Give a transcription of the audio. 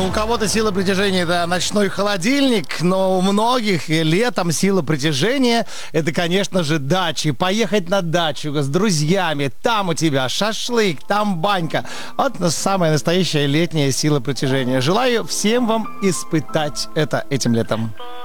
У кого-то сила притяжения — это ночной холодильник, но у многих летом сила притяжения — это, конечно же, дачи. Поехать на дачу с друзьями, там у тебя шашлык, там банька. Вот самая настоящая летняя сила притяжения. Желаю всем вам испытать это этим летом.